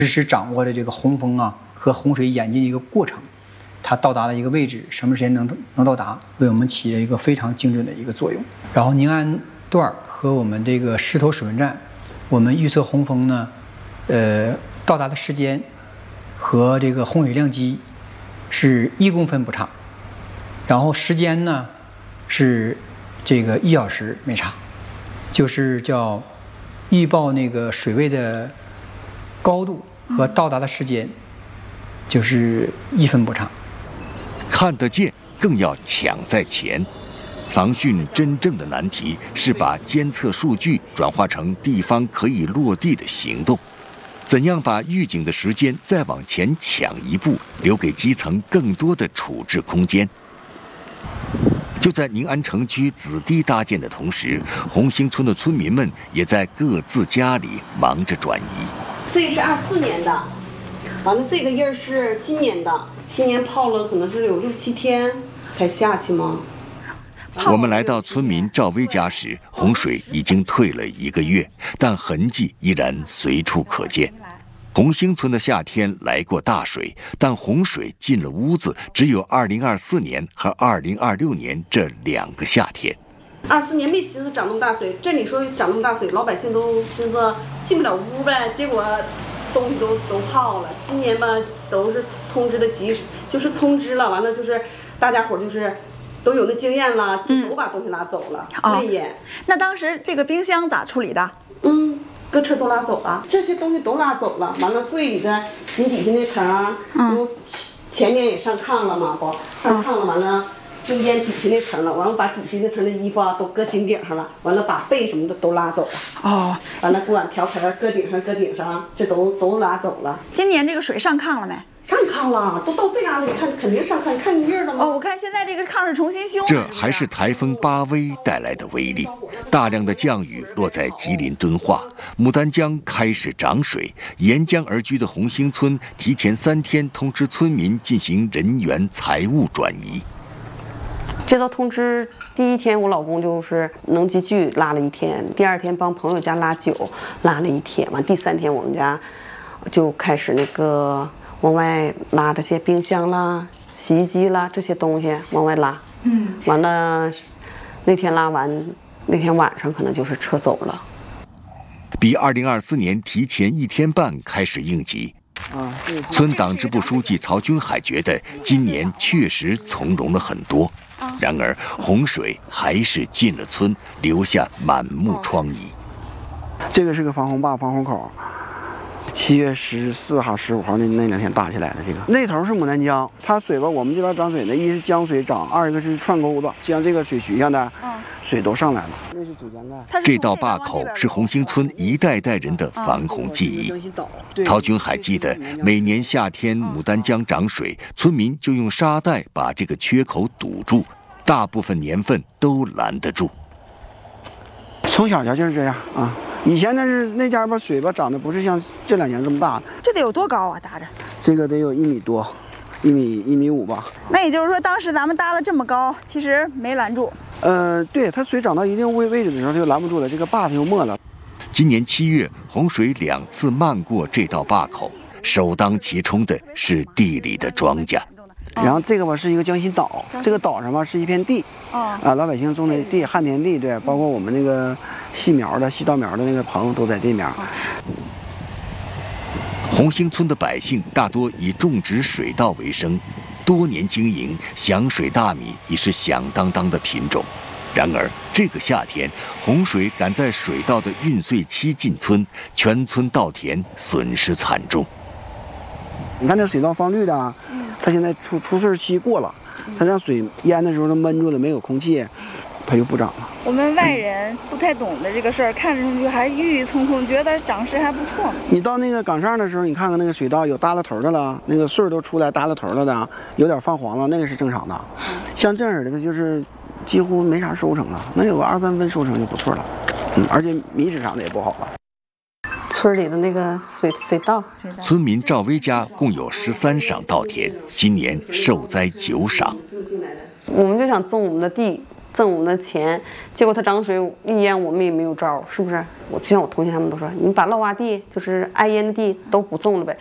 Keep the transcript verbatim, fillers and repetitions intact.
实时掌握的这个洪峰啊和洪水演进的一个过程，它到达了一个位置，什么时间能能到达，为我们起了一个非常精准的一个作用。然后宁安段和我们这个狮头水文站，我们预测洪峰呢，呃，到达的时间和这个洪水量级是一公分不差，然后时间呢是这个一小时没差，就是叫预报那个水位的高度和到达的时间，就是一分不差。 看得见，更要抢在前。防汛真正的难题是把监测数据转化成地方可以落地的行动。怎样把预警的时间再往前抢一步，留给基层更多的处置空间？就在宁安城区子堤搭建的同时，红星村的村民们也在各自家里忙着转移。 这是二四年的，完了这个印儿是今年的，今年泡了可能是有六七天才下去吗？ 我们来到村民赵薇家时，洪水已经退了一个月，但痕迹依然随处可见。红星村的夏天来过大水，但洪水进了屋子，只有二零二四年和二零二六年这两个夏天。 二四年没寻思涨那么大水，这里说涨那么大水，老百姓都寻思进不了屋呗，结果东西都都泡了。今年吧都是通知的及时，就是通知了，完了就是大家伙就是都有那经验了，就都把东西拿走了， 嗯、 没淹、哦。 那当时这个冰箱咋处理的？ 嗯。各车都拉走了，这些东西都拉走了。完了，柜里的井底下那层，嗯，前年也上炕了嘛，不上炕了，完了就淹底下那层了。完了，把底下那层的衣服啊都搁井顶上了。完了，把被什么的都拉走了。哦，完了，锅碗瓢盆搁顶上，搁顶上，这都都拉走了。 今年这个水上炕了没？ 上炕了，都到这样了，你看肯定上炕，你看你印了吗？ 哦，我看现在这个炕是重新修。 这还是台风巴威带来的威力，大量的降雨落在吉林敦化，牡丹江开始涨水，沿江而居的红星村提前三天通知村民进行人员财物转移。 接到通知第一天，我老公就是能集聚拉了一天，第二天帮朋友家拉酒拉了一天，完第三天我们家就开始那个。往外拉这些冰箱啦、洗衣机啦这些东西往外拉，嗯，完了，那天拉完，那天晚上可能就是撤走了。 比二零二四年提前一天半开始应急，啊，村党支部书记曹军海觉得今年确实从容了很多，然而洪水还是进了村，留下满目疮痍。 这个是个防洪坝、防洪口。七月十四号、十五号那那两天打起来的，这个那头是牡丹江，它水吧，我们这边涨水呢，一是江水涨，二一个是串沟子，像这个水渠上的水都上来了。那是主江盖。 这道坝口是红星村一代代人的防洪记忆。曹军海记得，每年夏天牡丹江涨水，村民就用沙袋把这个缺口堵住，大部分年份都拦得住。 从小家就是这样啊。以前那是那家吧水吧长得不是像这两年这么大， 这得有多高啊？搭着这个得有一米多，一米一米五吧。 那也就是说，当时咱们搭了这么高，其实没拦住。 呃，对，它水涨到一定位位置的时候，它就拦不住了，这个坝它就没了。 今年七月，洪水两次漫过这道坝口，首当其冲的是地里的庄稼。 然后这个吧是一个江心岛，这个岛上吧是一片地，啊，老百姓种的地，旱田地，对，包括我们那个细苗的、细稻苗的那个棚都在这面。 红星村的百姓大多以种植水稻为生，多年经营，响水大米已是响当当的品种。然而这个夏天，洪水赶在水稻的运穗期进村，全村稻田损失惨重。 你看那水稻放绿的，它现在出出穗期过了，它让水淹的时候它闷住了，没有空气，它就不长了。 我们外人不太懂的这个事儿，看上去还郁郁葱葱，觉得长势还不错。 你到那个岗上的时候，你看看那个水稻有耷拉头的了，那个穗儿都出来耷拉头了的，有点泛黄了，那个是正常的。像这样的就是几乎没啥收成了，能有个二三分收成就不错了。嗯，而且米质长得也不好了。 村里的那个水水稻， 村民赵薇家共有十三晌稻田，今年受灾九晌。 我们就想种我们的地， 挣我们的钱，结果它涨水一淹，我们也没有招，是不是？我就像我同学他们都说，你把涝洼地就是挨淹的地都不种了呗。